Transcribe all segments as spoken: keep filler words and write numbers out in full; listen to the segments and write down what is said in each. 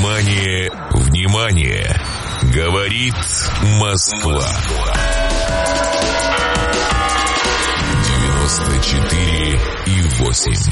Внимание, внимание! Говорит Москва. девяносто четыре и восемь.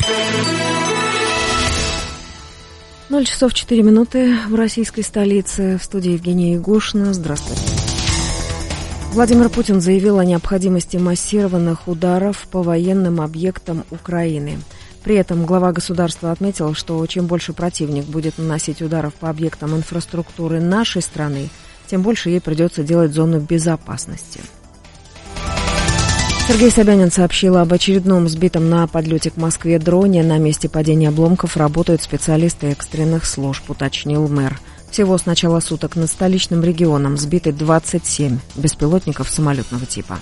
ноль часов четыре минуты в российской столице. В студии Евгения Егошина. Здравствуйте. Владимир Путин заявил о необходимости массированных ударов по военным объектам Украины. При этом глава государства отметил, что чем больше противник будет наносить ударов по объектам инфраструктуры нашей страны, тем больше ей придется делать зону безопасности. Сергей Собянин сообщил об очередном сбитом на подлете к Москве дроне. На месте падения обломков работают специалисты экстренных служб, уточнил мэр. Всего с начала суток над столичным регионом сбиты двадцать семь беспилотников самолетного типа.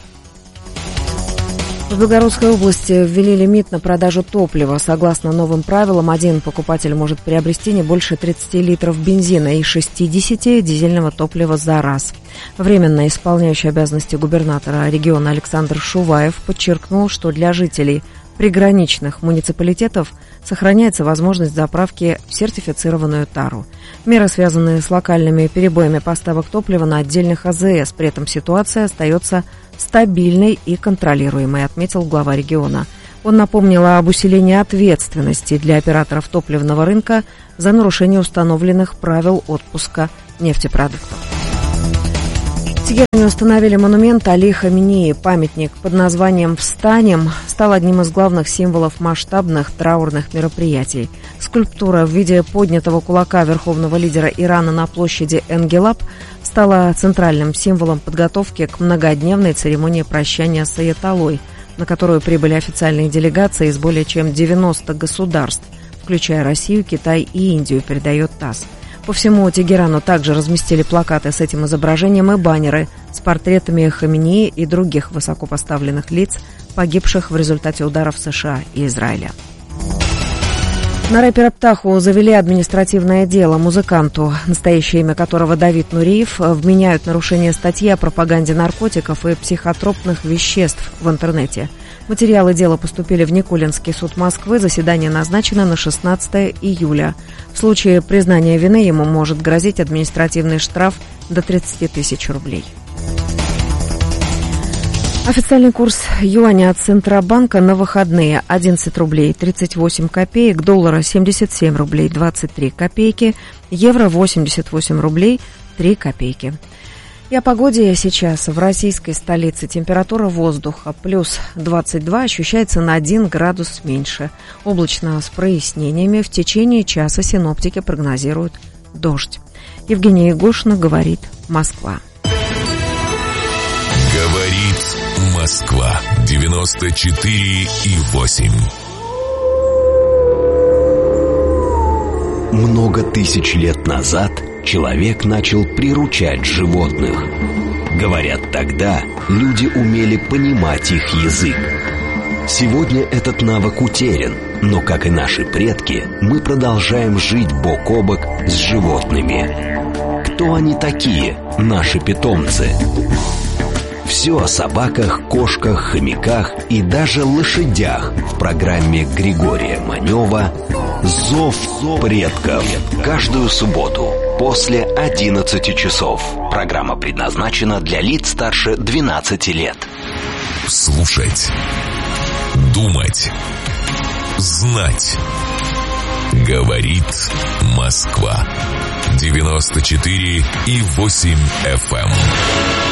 В Белгородской области ввели лимит на продажу топлива. Согласно новым правилам, один покупатель может приобрести не больше тридцати литров бензина и шестидесяти дизельного топлива за раз. Временно исполняющий обязанности губернатора региона Александр Шуваев подчеркнул, что для жителей приграничных муниципалитетов сохраняется возможность заправки в сертифицированную тару. Меры, связанные с локальными перебоями поставок топлива на отдельных АЗС. При этом ситуация остается стабильной и контролируемой, отметил глава региона. Он напомнил об усилении ответственности для операторов топливного рынка за нарушение установленных правил отпуска нефтепродуктов. В Тегеране установили монумент Али Хаминеи. Памятник под названием «Встанем» стал одним из главных символов масштабных траурных мероприятий. Скульптура в виде поднятого кулака верховного лидера Ирана на площади Энгелаб стала центральным символом подготовки к многодневной церемонии прощания с аятоллой, на которую прибыли официальные делегации из более чем девяноста государств, включая Россию, Китай и Индию, передает ТАСС. По всему Тегерану также разместили плакаты с этим изображением и баннеры с портретами Хаминеи и других высокопоставленных лиц, погибших в результате ударов США и Израиля. На рэпера Птаху завели административное дело. Музыканту, настоящее имя которого Давид Нуриев, вменяют нарушение статьи о пропаганде наркотиков и психотропных веществ в интернете. Материалы дела поступили в Никулинский суд Москвы. Заседание назначено на шестнадцатое июля. В случае признания вины ему может грозить административный штраф до тридцати тысяч рублей. Официальный курс юаня от Центробанка на выходные: одиннадцать рублей тридцать восемь копеек, доллара семьдесят семь рублей двадцать три копейки, евро восемьдесят восемь рублей три копейки. И о погоде сейчас в российской столице. Температура воздуха плюс двадцать два, ощущается на один градус меньше. Облачно с прояснениями. В течение часа синоптики прогнозируют дождь. Евгения Егошина, говорит Москва. Говорит Москва. девяносто четыре и восемь. Много тысяч лет назад человек начал приручать животных. Говорят, тогда люди умели понимать их язык. Сегодня этот навык утерян, но, как и наши предки, мы продолжаем жить бок о бок с животными. Кто они такие, наши питомцы? Все о собаках, кошках, хомяках и даже лошадях в программе Григория Манева «Зов предков». Каждую субботу после одиннадцати часов. Программа предназначена для лиц старше двенадцати лет. Слушать, думать, знать. Говорит Москва. девяносто четыре и восемь эф эм.